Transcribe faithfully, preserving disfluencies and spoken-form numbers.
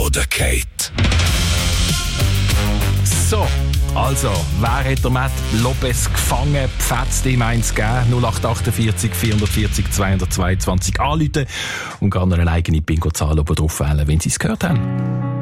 oder Kate. So, also, wer hat der Matt Lopez gefangen, gepfetzt, ihm eins gegeben? null acht achtundvierzig vierundvierzig zweihundertzweiundzwanzig anrufen und gerne eine eigene Bingo-Zahl oben drauf wählen, wenn Sie es gehört haben.